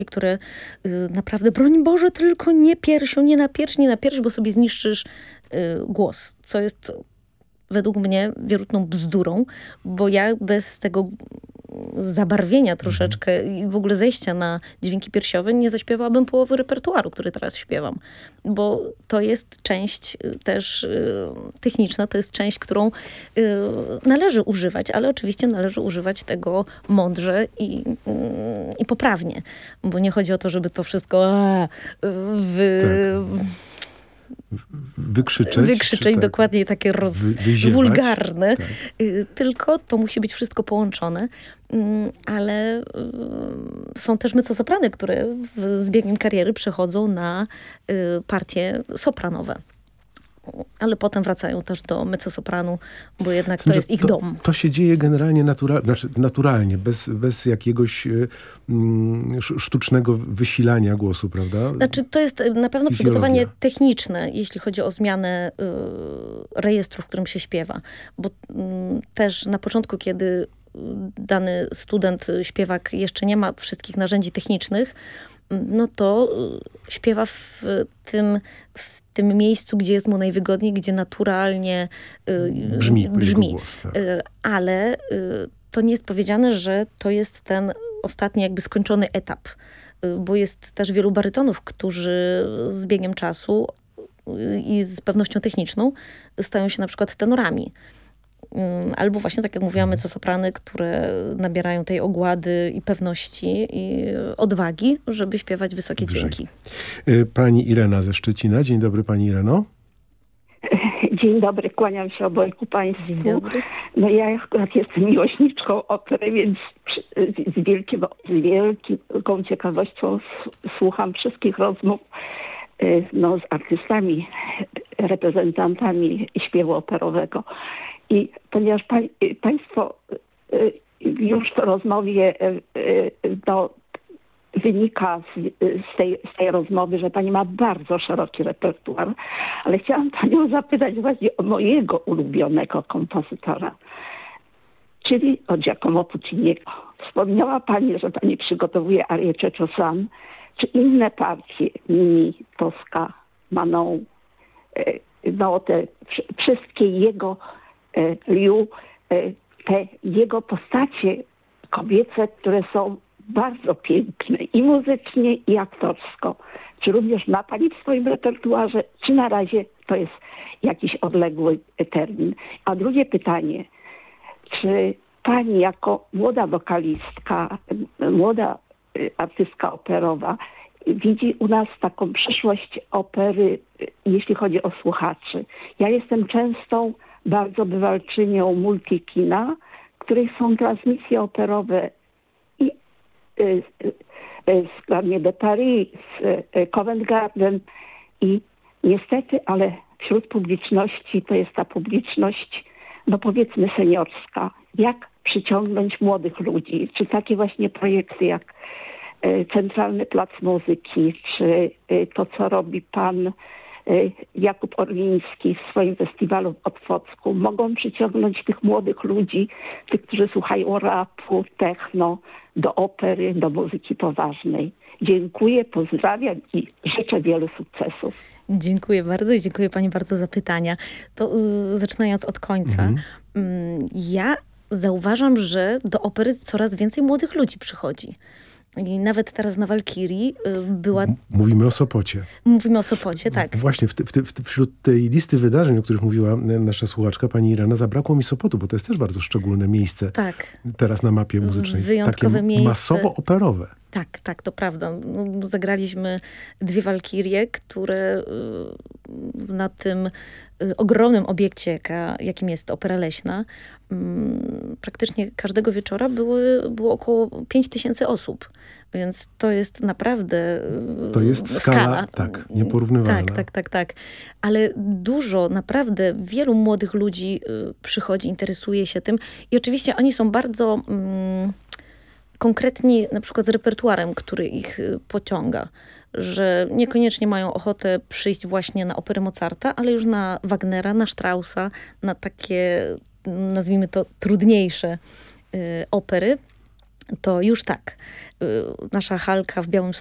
i które naprawdę, broń Boże, tylko nie piersią, nie na pierś, bo sobie zniszczysz głos, co jest według mnie wierutną bzdurą, bo ja bez tego zabarwienia troszeczkę i w ogóle zejścia na dźwięki piersiowe nie zaśpiewałabym połowy repertuaru, który teraz śpiewam. Bo to jest część też techniczna, to jest część, którą należy używać, ale oczywiście należy używać tego mądrze i poprawnie. Bo nie chodzi o to, żeby to wszystko wykrzyczeć tak, dokładnie takie wulgarne. Tak. Tylko to musi być wszystko połączone. Ale są też mezzosoprany, które z biegiem kariery przechodzą na partie sopranowe. Ale potem wracają też do mezzosopranu, bo jednak to jest ich dom. To się dzieje generalnie naturalnie, bez jakiegoś sztucznego wysilania głosu, prawda? Znaczy, to jest na pewno przygotowanie techniczne, jeśli chodzi o zmianę rejestru, w którym się śpiewa. Bo też na początku, kiedy dany student, śpiewak jeszcze nie ma wszystkich narzędzi technicznych, no to śpiewa w tym miejscu, gdzie jest mu najwygodniej, gdzie naturalnie brzmi. Głos, tak. Ale to nie jest powiedziane, że to jest ten ostatni jakby skończony etap. Bo jest też wielu barytonów, którzy z biegiem czasu i z pewnością techniczną stają się na przykład tenorami. Albo właśnie, tak jak mówiłam, mezzosoprany, które nabierają tej ogłady i pewności i odwagi, żeby śpiewać wysokie dźwięki. Pani Irena ze Szczecina. Dzień dobry, pani Ireno. Dzień dobry, kłaniam się obojgu państwu. Dzień dobry. No ja akurat jestem miłośniczką opery, więc z wielką ciekawością słucham wszystkich rozmów z artystami, reprezentantami śpiewu operowego. I ponieważ państwo już w rozmowie wynika z tej rozmowy, że pani ma bardzo szeroki repertuar, ale chciałam panią zapytać właśnie o mojego ulubionego kompozytora, czyli o Giacomo Pucciniego. Wspomniała pani, że pani przygotowuje arię Cecco San, czy inne partie, Mimi, Tosca, Manon, te wszystkie jego Liu, te jego postacie kobiece, które są bardzo piękne i muzycznie, i aktorsko. Czy również ma pani w swoim repertuarze, czy na razie to jest jakiś odległy termin? A drugie pytanie, czy pani jako młoda wokalistka, młoda artystka operowa widzi u nas taką przyszłość opery, jeśli chodzi o słuchaczy? Ja jestem częstą bardzo bywalczynią Multikina, w której są transmisje operowe i z Garnier de Paris, z Covent Garden i niestety, ale wśród publiczności to jest ta publiczność, powiedzmy seniorska. Jak przyciągnąć młodych ludzi? Czy takie właśnie projekty jak Centralny Plac Muzyki, czy to, co robi pan Jakub Orliński w swoim festiwalu w Otwocku, mogą przyciągnąć tych młodych ludzi, tych, którzy słuchają rapu, techno, do opery, do muzyki poważnej. Dziękuję, pozdrawiam i życzę wielu sukcesów. Dziękuję bardzo i dziękuję pani bardzo za pytania. To zaczynając od końca, ja zauważam, że do opery coraz więcej młodych ludzi przychodzi. I nawet teraz na Walkirii była... Mówimy o Sopocie. Mówimy o Sopocie, tak. Właśnie wśród tej listy wydarzeń, o których mówiła nasza słuchaczka, pani Irena, zabrakło mi Sopotu, bo to jest też bardzo szczególne miejsce. Tak. Teraz na mapie muzycznej. Wyjątkowe takie miejsce. Masowo operowe. Tak, to prawda. Zagraliśmy 2 Walkirie, które na tym ogromnym obiekcie, jakim jest Opera Leśna, praktycznie każdego wieczora było około 5000 osób. Więc to jest naprawdę to jest skala, tak, nieporównywalna. Tak. Ale naprawdę wielu młodych ludzi przychodzi, interesuje się tym. I oczywiście oni są bardzo konkretni, na przykład z repertuarem, który ich pociąga. Że niekoniecznie mają ochotę przyjść właśnie na operę Mozarta, ale już na Wagnera, na Straussa, na takie, nazwijmy to, trudniejsze opery. to już tak. Nasza Halka w Białym